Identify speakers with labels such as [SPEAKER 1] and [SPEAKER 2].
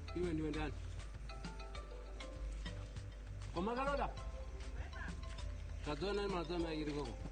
[SPEAKER 1] Iwe ndiwe ndani. Kwa magaloda. Kadona mazama yiri koko.